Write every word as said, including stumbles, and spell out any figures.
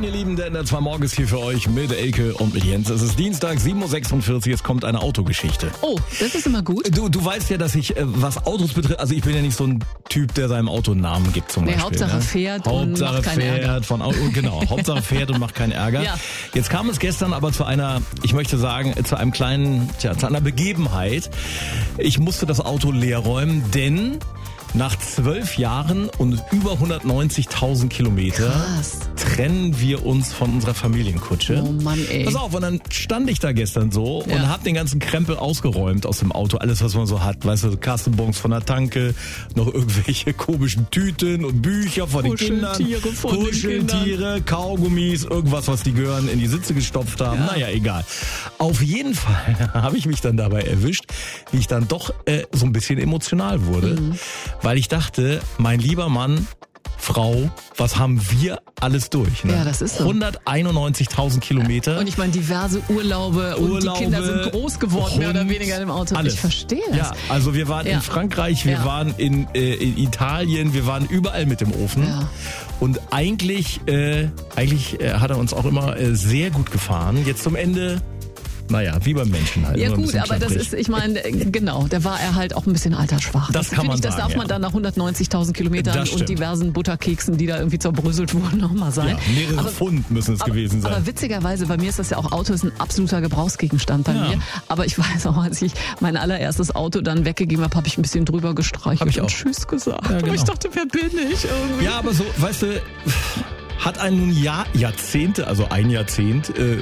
Moin, ihr Lieben, denn der zwei Morgens hier für euch mit Elke und mit Jens. Es ist Dienstag, sieben Uhr sechsundvierzig, jetzt kommt eine Autogeschichte. Oh, das ist immer gut. Du, du weißt ja, dass ich, äh, was Autos betrifft, also ich bin ja nicht so ein Typ, der seinem Auto einen Namen gibt zum Nee, Beispiel. Hauptsache ne? fährt und Hauptsache macht keinen fährt Ärger. von Auto, genau, Hauptsache fährt und macht keinen Ärger. Ja. Jetzt kam es gestern aber zu einer, ich möchte sagen, zu einem kleinen, tja, zu einer Begebenheit. Ich musste das Auto leer räumen, denn nach zwölf Jahren und über hundertneunzigtausend Kilometer Krass. trennen wir uns von unserer Familienkutsche. Oh Mann, ey. Pass auf, und dann stand ich da gestern so Ja. und hab den ganzen Krempel ausgeräumt aus dem Auto. Alles, was man so hat. Weißt du, Kassenbons von der Tanke, noch irgendwelche komischen Tüten und Bücher von den Kindern. Kuscheltiere von den Kuscheltiere, Kaugummis, irgendwas, was die Gehören in die Sitze gestopft haben. Ja. Naja, egal. Auf jeden Fall habe ich mich dann dabei erwischt, wie ich dann doch äh, so ein bisschen emotional wurde. Mhm. Weil ich dachte, mein lieber Mann, Frau, was haben wir alles durch? Ne? Ja, das ist so. hunderteinundneunzigtausend Kilometer. Und ich meine, diverse Urlaube, und Urlaube, die Kinder sind groß geworden, mehr oder Hund, weniger im Auto. alles. Ich verstehe das. Ja, also wir waren Ja. in Frankreich, wir Ja. waren in, äh, in Italien, wir waren überall mit dem Ofen. Ja. Und eigentlich, äh, eigentlich äh, hat er uns auch immer äh, sehr gut gefahren. Jetzt zum Ende, naja, wie beim Menschen halt. Ja immer ein gut, bisschen aber das klapprig. ist, ich meine, genau, da war er halt auch ein bisschen altersschwach. Das kann finde man ich, das sagen, darf ja. man dann nach hundertneunzigtausend Kilometern Das stimmt. und diversen Butterkeksen, die da irgendwie zerbröselt wurden, nochmal sein. Ja, mehrere aber, Pfund müssen es aber, gewesen sein. aber witzigerweise, bei mir ist das ja auch, Auto ist ein absoluter Gebrauchsgegenstand bei Ja. mir. Aber ich weiß auch, als ich mein allererstes Auto dann weggegeben habe, habe ich ein bisschen drüber gestreichelt Hab ich und auch. Tschüss gesagt. Ja, Aber genau. ich dachte, wer bin ich irgendwie? Ja, aber so, weißt du, hat einen nun Jahr, Jahrzehnte, also ein Jahrzehnt, äh,